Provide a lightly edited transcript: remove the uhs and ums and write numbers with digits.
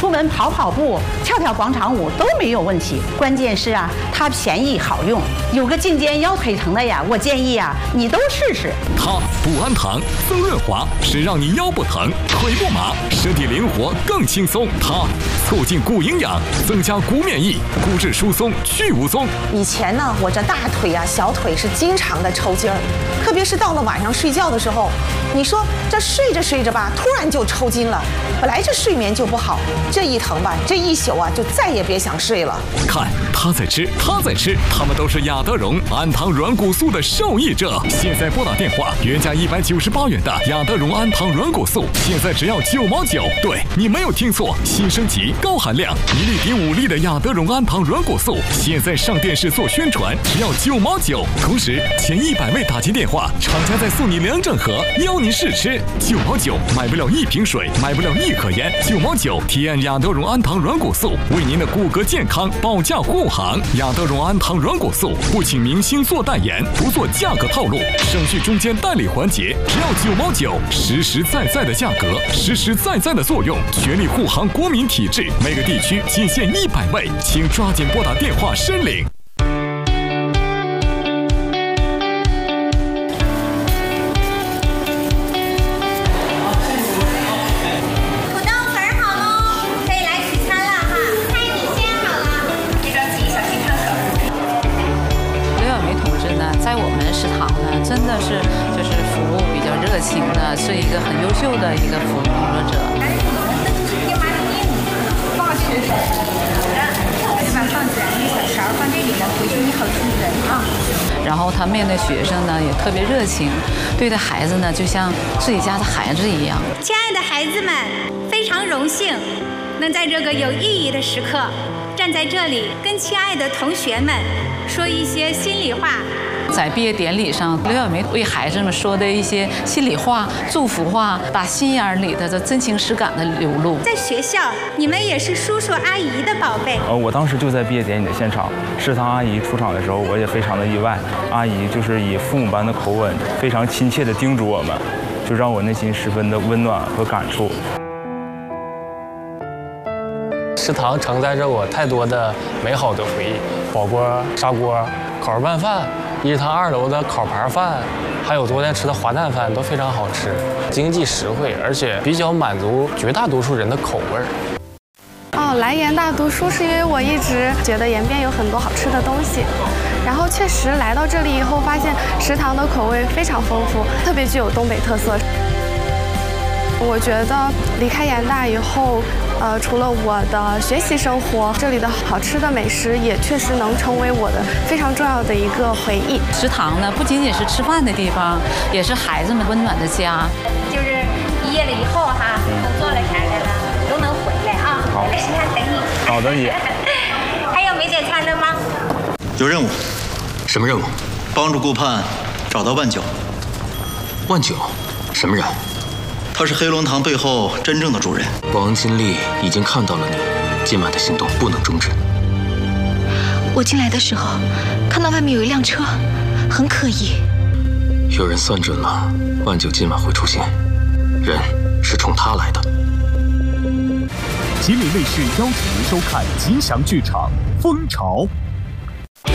出门跑跑步、跳跳广场舞都没有问题。关键是啊，它便宜好用。有个颈肩腰腿疼的呀，我建议啊，你都试试。 它不氨糖、增润滑，是让你腰不疼、腿不麻，身体灵活更轻松。它促进骨营养，增加骨免疫，骨质疏松去无踪。 以前呢，我这大腿啊、小腿是经常的抽筋儿，特别是到了晚上睡觉的时候，你说这睡着睡着吧，突然就抽筋了。本来这睡眠就不好，这一疼吧，这一宿啊就再也别想睡了。 看他在吃，他在吃，他们都是雅德荣氨糖软骨素的受益者。现在拨打电话，原价198元的雅德荣氨糖软骨素，现在只要9毛9。对，你没有听错，新升级高含量1粒抵5粒的雅德荣氨糖软骨素，现在上电视做宣传，只要9毛9。同时前100位打进电话，厂家再送你2整盒，邀您试吃。9毛9，买不了1瓶水，买不了1盒烟。9毛9，体验雅德荣氨糖软骨素，为您的骨骼健康保驾护航。雅德荣氨糖软骨素不请明星做代言，不做价格套路，省去中间代理环节，只要9毛9，实实在在的价格，实实在在的作用，全力护航国民体质。每个地区仅限100位，请抓紧拨打电话申领。 在我们食堂呢，真的是就是服务比较热情的，是一个很优秀的一个服务工作者。把放这样的小勺放这里呢，回去以后出人啊。然后他面对学生呢也特别热情，对待孩子呢就像自己家的孩子一样。 亲爱的孩子们，非常荣幸能在这个有意义的时刻，站在这里跟亲爱的同学们说一些心里话。 在毕业典礼上，刘晓梅为孩子们说的一些心里话、祝福话，把心眼里的这真情实感的流露。 在学校，你们也是叔叔阿姨的宝贝。 我当时就在毕业典礼的现场，食堂阿姨出场的时候，我也非常的意外。阿姨就是以父母般的口吻，非常亲切地叮嘱我们，就让我内心十分的温暖和感触。 食堂承载着我太多的美好的回忆，火锅、砂锅、烤肉拌饭。1食堂2楼的烤盘饭，还有昨天吃的滑蛋饭都非常好吃，经济实惠，而且比较满足绝大多数人的口味儿。 来延大读书是因为我一直觉得延边有很多好吃的东西，然后确实来到这里以后，发现食堂的口味非常丰富，特别具有东北特色。我觉得离开延大以后，除了我的学习生活，这里的好吃的美食也确实能成为我的非常重要的一个回忆。 食堂呢，不仅仅是吃饭的地方，也是孩子们温暖的家。 就是毕业了以后哈，工作了啥的了，都能回来啊。 好， 在食堂等你。 好的，姐。 还有没点餐的吗？ 有任务。 什么任务？ 帮助顾盼找到万九。 万九，什么人？ 他是黑龙堂背后真正的主人。 王金丽已经看到了你，今晚的行动不能终止。 我进来的时候，看到外面有一辆车，很可疑。 有人算准了，万九今晚会出现，人是冲他来的。 吉林卫视邀请您收看吉祥剧场《蜂巢》。